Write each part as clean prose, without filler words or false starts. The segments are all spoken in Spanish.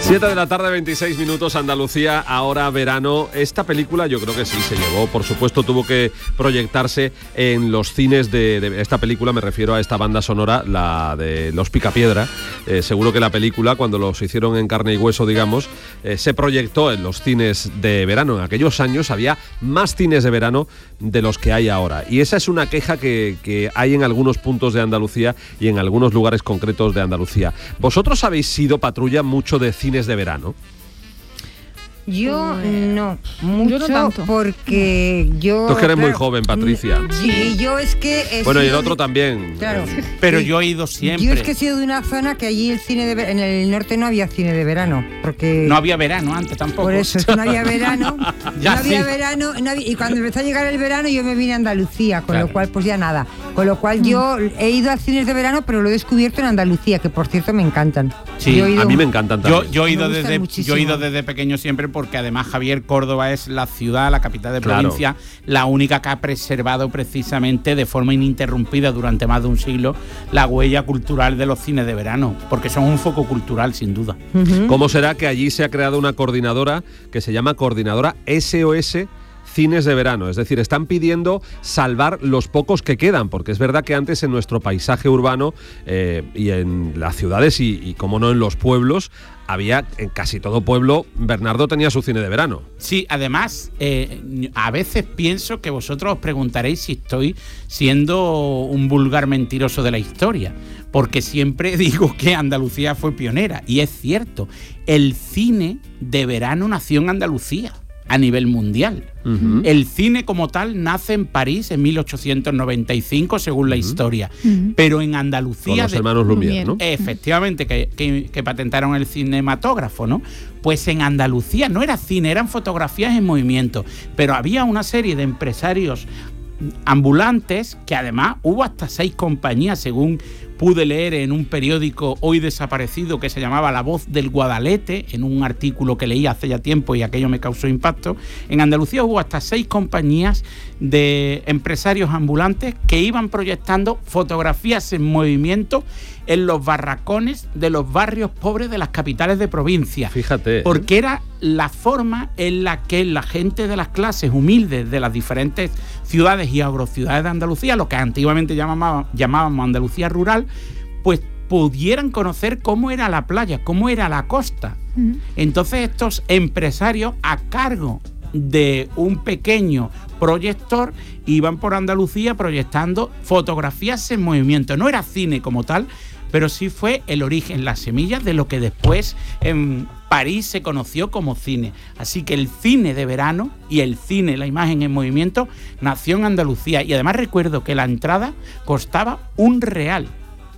7 de la tarde, 26 minutos, Andalucía, ahora verano. Esta película yo creo que sí se llevó, por supuesto tuvo que proyectarse en los cines de esta película, me refiero a esta banda sonora, la de Los Picapiedra. Seguro que la película, cuando los hicieron en carne y hueso, digamos, se proyectó en los cines de verano. En aquellos años había más cines de verano de los que hay ahora. Y esa es una queja que hay en algunos puntos de Andalucía y en algunos lugares concretos de Andalucía. ¿Vosotros habéis sido, Patrulla, mucho de cines de verano? Yo no, mucho, yo no tanto. Porque yo... Tú es que eres muy joven, Patricia. Sí, yo es que... Bueno, y el otro también. Claro. Pero yo he ido siempre. Yo es que he sido de una zona que allí el cine en el norte no había cine de verano, porque... No había verano antes tampoco. Por eso, es que no había verano. Ya no había sí. verano, y cuando empezó a llegar el verano yo me vine a Andalucía, con Claro. lo cual pues ya nada. Con lo cual yo he ido a cines de verano, pero lo he descubierto en Andalucía, que por cierto me encantan. Sí, Yo he ido- A mí me encantan también. Yo he ido Me gustan muchísimo. desde pequeño siempre, porque además Javier, Córdoba es la ciudad, la capital de Claro. provincia, la única que ha preservado precisamente de forma ininterrumpida durante más de un siglo la huella cultural de los cines de verano, porque son un foco cultural sin duda. ¿Cómo será que allí se ha creado una coordinadora que se llama Coordinadora SOS Cines de Verano? Es decir, están pidiendo salvar los pocos que quedan, porque es verdad que antes en nuestro paisaje urbano y en las ciudades y como no en los pueblos, había en casi todo pueblo, Bernardo tenía su cine de verano. Sí, además, a veces pienso que vosotros os preguntaréis si estoy siendo un vulgar mentiroso de la historia, porque siempre digo que Andalucía fue pionera, y es cierto, el cine de verano nació en Andalucía a nivel mundial. Uh-huh. El cine como tal nace en París en 1895, según la historia, pero en Andalucía... Con los hermanos Lumière, ¿no? Efectivamente, que patentaron el cinematógrafo, ¿no? Pues en Andalucía no era cine, eran fotografías en movimiento, pero había una serie de empresarios ambulantes, que además hubo hasta 6 compañías, según pude leer en un periódico hoy desaparecido que se llamaba La Voz del Guadalete, en un artículo que leí hace ya tiempo y aquello me causó impacto. En Andalucía hubo hasta 6 compañías de empresarios ambulantes que iban proyectando fotografías en movimiento en los barracones de los barrios pobres de las capitales de provincia. Fíjate. Porque era la forma en la que la gente de las clases humildes de las diferentes ciudades y agrociudades de Andalucía, lo que antiguamente llamábamos Andalucía rural, pues pudieran conocer cómo era la playa, cómo era la costa. Entonces estos empresarios, a cargo de un pequeño proyector, iban por Andalucía proyectando fotografías en movimiento. No era cine como tal, pero sí fue el origen, las semillas de lo que después en París se conoció como cine. Así que el cine de verano y el cine, la imagen en movimiento, nació en Andalucía. Y además recuerdo que la entrada costaba £1.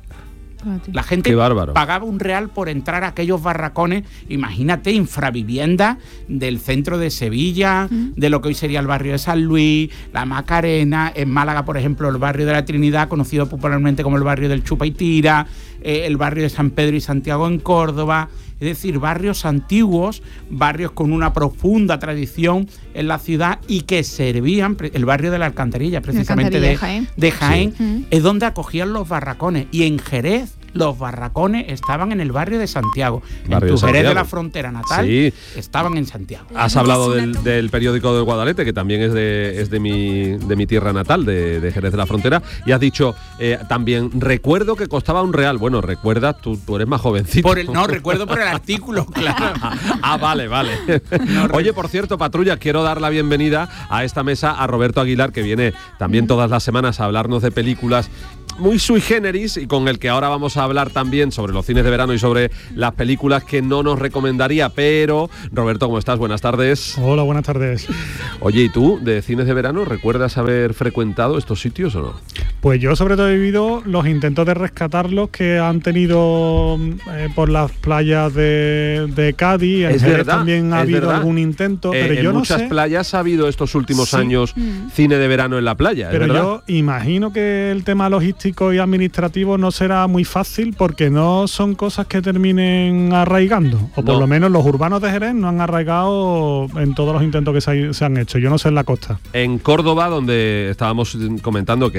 La gente pagaba £1 por entrar a aquellos barracones, imagínate, infraviviendas del centro de Sevilla, de lo que hoy sería el barrio de San Luis, la Macarena, en Málaga, por ejemplo, el barrio de la Trinidad, conocido popularmente como el barrio del Chupa y Tira, el barrio de San Pedro y Santiago en Córdoba. Es decir, barrios antiguos, barrios con una profunda tradición en la ciudad y que servían, el barrio de la Alcantarilla, precisamente de Jaén, sí, es donde acogían los barracones. Y en Jerez, los barracones estaban en el barrio de Santiago. Barrio en tu de Jerez Santiago. de la frontera natal, sí, estaban en Santiago. Has hablado del periódico del Guadalete, que también es de mi tierra natal, de Jerez de la Frontera, y has dicho también, recuerdo que costaba £1. Bueno, recuerdas, tú eres más jovencito. No, recuerdo por el artículo, claro. Vale. Oye, por cierto, Patrulla, quiero dar la bienvenida a esta mesa a Roberto Aguilar, que viene también todas las semanas a hablarnos de películas muy sui generis, y con el que ahora vamos a hablar también sobre los cines de verano y sobre las películas que no nos recomendaría. Pero, Roberto, ¿cómo estás? Buenas tardes. Hola, buenas tardes. Oye, ¿y tú, de cines de verano, recuerdas haber frecuentado estos sitios o no? Pues yo sobre todo he vivido los intentos de rescatarlos que han tenido por las playas de Cádiz. En Jerez también ha habido algún intento, pero yo no sé. En muchas playas ha habido estos últimos años cine de verano en la playa, pero ¿verdad? Yo imagino que el tema logístico y administrativo no será muy fácil, porque no son cosas que terminen arraigando, o por lo menos los urbanos de Jerez no han arraigado en todos los intentos que se han hecho. Yo no sé en la costa. En Córdoba, donde estábamos comentando que hay mucha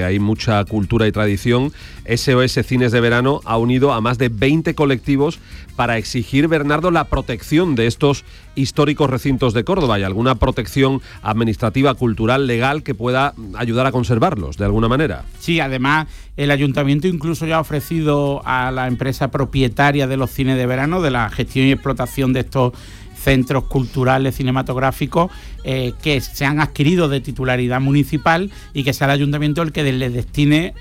mucha cultura y tradición, SOS Cines de Verano ha unido a más de 20 colectivos para exigir, Bernardo, la protección de estos históricos recintos de Córdoba y alguna protección administrativa, cultural, legal que pueda ayudar a conservarlos de alguna manera. Sí, además el ayuntamiento incluso ya ha ofrecido a la empresa propietaria de los cines de verano, de la gestión y explotación de estos centros culturales cinematográficos, que se han adquirido de titularidad municipal y que sea el ayuntamiento el que les destine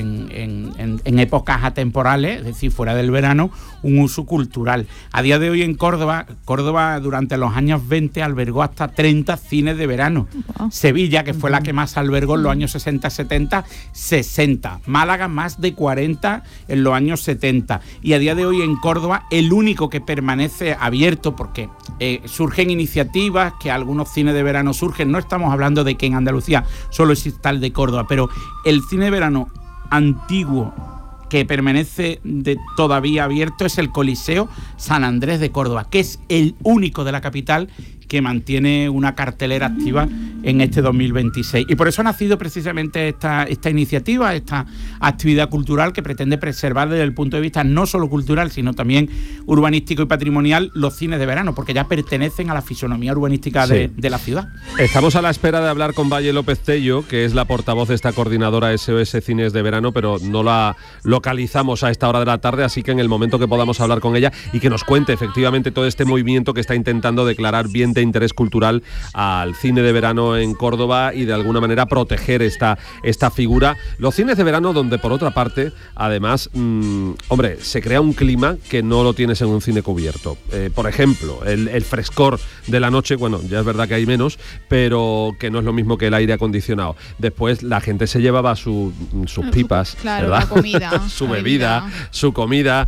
en épocas atemporales, es decir, fuera del verano, un uso cultural. A día de hoy en Córdoba durante los años 20 albergó hasta 30 cines de verano. Wow. Sevilla, que fue la que más albergó en los años 60, 60. Málaga, más de 40 en los años 70. Y a día de hoy en Córdoba, el único que permanece abierto, porque surgen iniciativas que algunos cines de verano surgen, no estamos hablando de que en Andalucía solo exista el de Córdoba, pero el cine de verano antiguo que permanece todavía abierto es el Coliseo San Andrés de Córdoba, que es el único de la capital que mantiene una cartelera activa en este 2026. Y por eso ha nacido precisamente esta iniciativa, esta actividad cultural que pretende preservar desde el punto de vista no solo cultural, sino también urbanístico y patrimonial los cines de verano, porque ya pertenecen a la fisonomía urbanística de la ciudad. Estamos a la espera de hablar con Valle López Tello, que es la portavoz de esta coordinadora SOS Cines de Verano, pero no la localizamos a esta hora de la tarde, así que en el momento que podamos hablar con ella y que nos cuente efectivamente todo este movimiento que está intentando declarar bien de interés cultural al cine de verano en Córdoba y de alguna manera proteger esta figura. Los cines de verano donde por otra parte, además, se crea un clima que no lo tienes en un cine cubierto. Por ejemplo, el frescor de la noche, bueno, ya es verdad que hay menos, pero que no es lo mismo que el aire acondicionado. Después la gente se llevaba sus pipas, claro, ¿verdad? La comida, su bebida, su comida,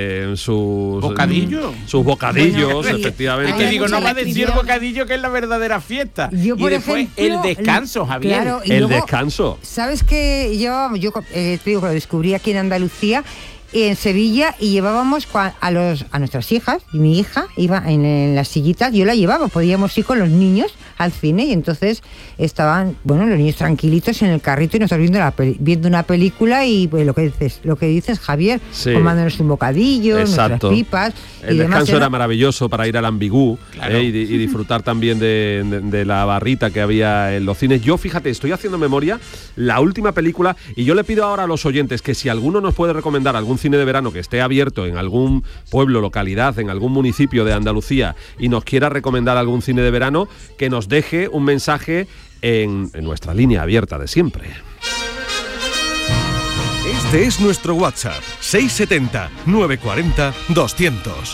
sus bocadillos. Sus bocadillos, bueno, efectivamente. Que digo, no va a decir bocadillo que es la verdadera fiesta. Yo, por y después ejemplo, el descanso, Javier. Claro, y el luego, descanso. ¿Sabes qué? Yo te digo que lo descubrí aquí en Andalucía, en Sevilla, y llevábamos a nuestras hijas, y mi hija iba en las sillitas, yo la llevaba, podíamos ir con los niños al cine y entonces estaban, los niños tranquilitos en el carrito y nosotros viendo una película y pues lo que dices Javier, sí, tomándonos un bocadillo, exacto, nuestras pipas. El descanso era maravilloso para ir al Ambigú, claro, y disfrutar también de la barrita que había en los cines. Yo, fíjate, estoy haciendo memoria, la última película, y yo le pido ahora a los oyentes que si alguno nos puede recomendar algún cine de verano que esté abierto en algún pueblo, localidad, en algún municipio de Andalucía y nos quiera recomendar algún cine de verano, que nos deje un mensaje en nuestra línea abierta de siempre. Este es nuestro WhatsApp, 670-940-200.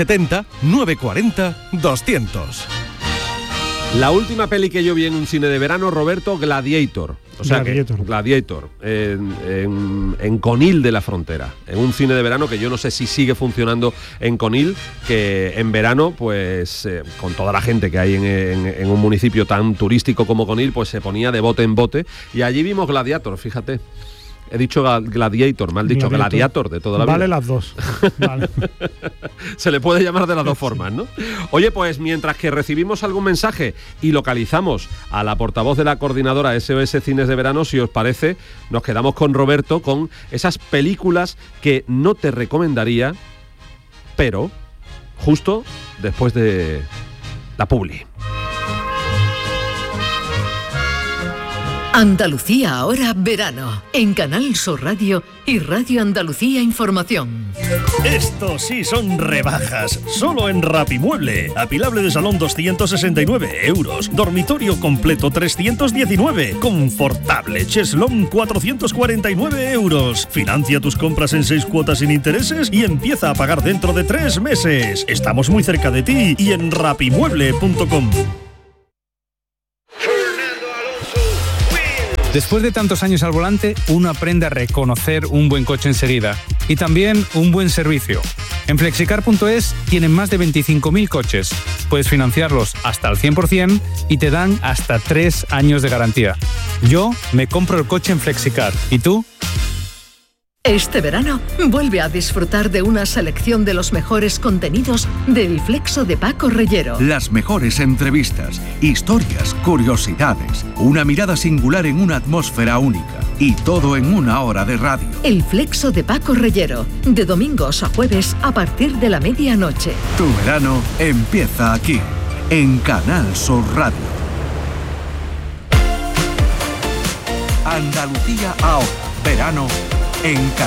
670-940-200. La última peli que yo vi en un cine de verano, Roberto, Gladiator. O sea, Gladiator, en Conil de la Frontera, en un cine de verano que yo no sé si sigue funcionando en Conil, que en verano, pues con toda la gente que hay en un municipio tan turístico como Conil, pues se ponía de bote en bote, y allí vimos Gladiator, fíjate. He dicho Gladiator, mal dicho, Gladiator de toda la vida. Vale las dos. Vale. Se le puede llamar de las dos formas, ¿no? Oye, pues mientras que recibimos algún mensaje y localizamos a la portavoz de la coordinadora SOS Cines de Verano, si os parece, nos quedamos con Roberto con esas películas que no te recomendaría, pero justo después de la publi. Andalucía ahora verano, en Canal Sur Radio y Radio Andalucía Información. Estos sí son rebajas, solo en Rapimueble. Apilable de salón 269 euros, dormitorio completo 319, confortable cheslón 449 euros. Financia tus compras en 6 cuotas sin intereses y empieza a pagar dentro de 3 meses. Estamos muy cerca de ti y en rapimueble.com. Después de tantos años al volante, uno aprende a reconocer un buen coche enseguida y también un buen servicio. En Flexicar.es tienen más de 25.000 coches. Puedes financiarlos hasta al 100% y te dan hasta 3 años de garantía. Yo me compro el coche en Flexicar. ¿Y tú? Este verano, vuelve a disfrutar de una selección de los mejores contenidos del Flexo de Paco Reyero. Las mejores entrevistas, historias, curiosidades, una mirada singular en una atmósfera única y todo en una hora de radio. El Flexo de Paco Reyero, de domingos a jueves a partir de la medianoche. Tu verano empieza aquí, en Canal Sur Radio. Andalucía ahora, verano en Canal